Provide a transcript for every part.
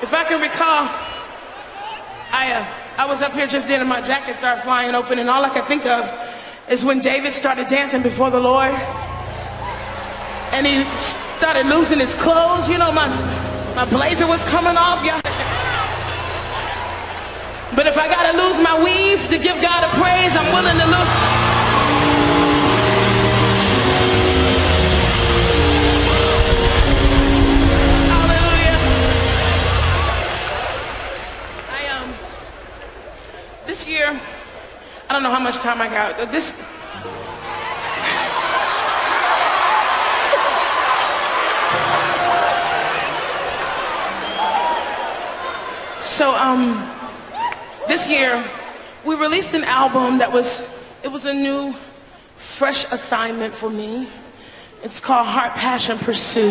If I can recall, I was up here just then and my jacket started flying open, and all I could think of is when David started dancing before the Lord and he started losing his clothes. You know, my blazer was coming off. Yeah. But if I gotta lose my weave to give God a praise, I'm willing to lose. This year, I don't know how much time I got. This year, we released an album that was a new, fresh assignment for me. It's called Heart, Passion, Pursuit.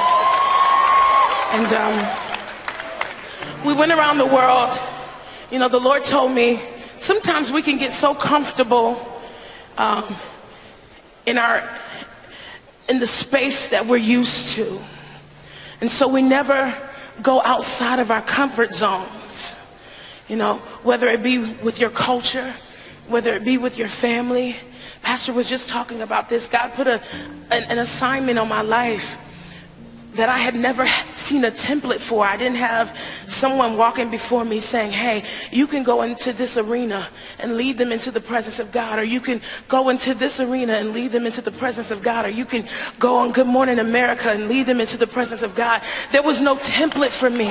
And we went around the world. You know, the Lord told me, sometimes we can get so comfortable in the space that we're used to. And so we never go outside of our comfort zones. You know, whether it be with your culture, whether it be with your family. Pastor was just talking about this. God put an assignment on my life that I had never seen a template for. I didn't have someone walking before me saying, hey, you can go into this arena and lead them into the presence of God, or you can go into this arena and lead them into the presence of God, or you can go on Good Morning America and lead them into the presence of God. There was no template for me.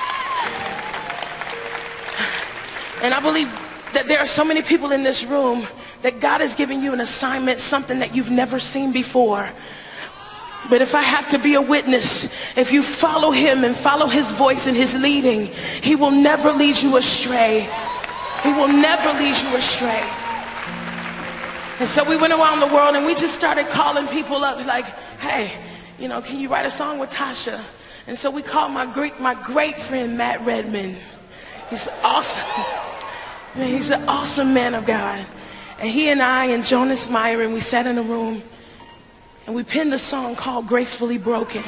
And I believe that there are so many people in this room that God has given you an assignment, something that you've never seen before. But if I have to be a witness, if you follow him and follow his voice and his leading, he will never lead you astray. He will never lead you astray. And so we went around the world and we just started calling people up like, hey, you know, can you write a song with Tasha? And so we called my great friend Matt Redman. He's awesome. Man, he's an awesome man of God. And he and I and Jonas Meyer, and we sat in a room and we penned a song called Gracefully Broken.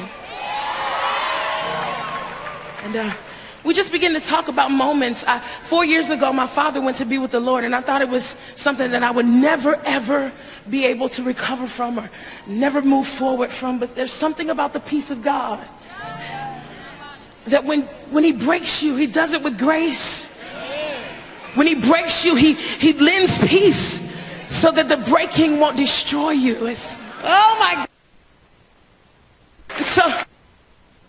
And we just began to talk about moments. 4 years ago, my father went to be with the Lord, and I thought it was something that I would never, ever be able to recover from or never move forward from. But there's something about the peace of God that when he breaks you, he does it with grace. When he breaks you, he lends peace so that the breaking won't destroy you. Oh my God. And so